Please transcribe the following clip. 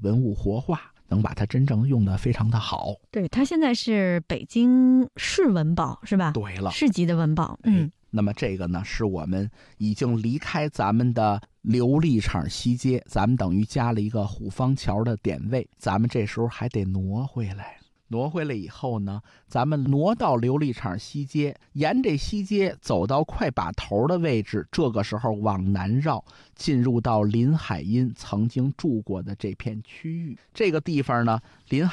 文物活化，能把它真正用得非常的好。 对，它现在是北京市文保是吧？ 对了， 市级的文保。 那么这个呢，是我们已经离开咱们的琉璃厂西街，咱们等于加了一个虎坊桥的点位，咱们这时候还得挪回来。挪回来以后呢，咱们挪到琉璃厂西街，沿这西街走到快把头的位置，这个时候往南绕，进入到林海音曾经住过的这片区域。这个地方呢，林海